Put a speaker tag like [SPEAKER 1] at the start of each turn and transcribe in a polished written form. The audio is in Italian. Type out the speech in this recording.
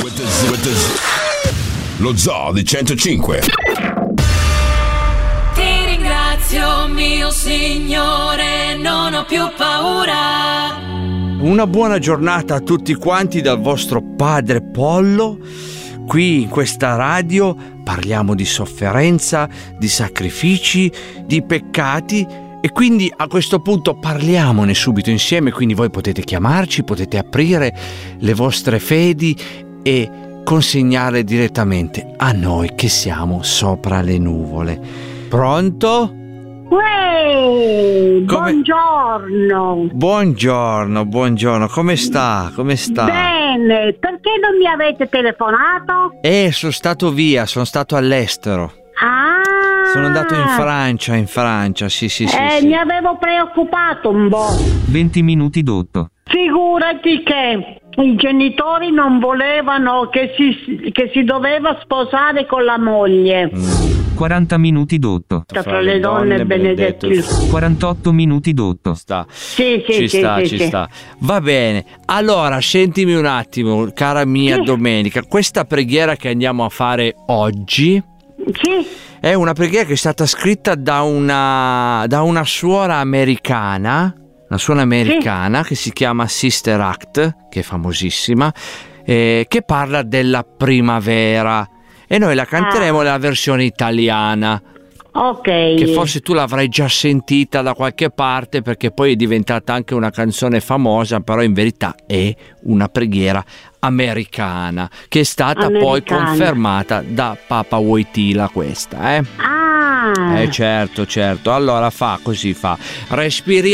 [SPEAKER 1] Lo Zoo di 105.
[SPEAKER 2] Ti ringrazio, mio Signore, non ho più paura.
[SPEAKER 3] Una buona giornata a tutti quanti dal vostro padre Pollo. Qui in questa radio parliamo di sofferenza, di sacrifici, di peccati e quindi a questo punto parliamone subito insieme, quindi voi potete chiamarci, potete aprire le vostre fedi e consegnare direttamente a noi che siamo sopra le nuvole. Pronto?
[SPEAKER 4] Buongiorno.
[SPEAKER 3] Buongiorno, come sta?
[SPEAKER 4] Bene, perché non mi avete telefonato?
[SPEAKER 3] Sono stato via, sono stato all'estero. Sono andato in Francia, sì.
[SPEAKER 4] Mi avevo preoccupato un po'.
[SPEAKER 5] 20 minuti dopo.
[SPEAKER 4] Figurati che i genitori non volevano che si doveva sposare con la moglie.
[SPEAKER 5] 40 minuti dopo.
[SPEAKER 4] Tra le donne benedetto.
[SPEAKER 5] 48 minuti dopo.
[SPEAKER 3] Ci sta. Va bene. Allora, sentimi un attimo, cara mia Domenica. Questa preghiera che andiamo a fare oggi è una preghiera che è stata scritta da una suora americana. Una suora americana che si chiama Sister Act, che è famosissima, che parla della primavera. E noi la canteremo nella versione italiana.
[SPEAKER 4] Ok.
[SPEAKER 3] Che forse tu l'avrai già sentita da qualche parte, perché poi è diventata anche una canzone famosa, però in verità è una preghiera americana che è stata poi confermata da Papa Wojtyla questa, Certo. Allora fa così, respiriamo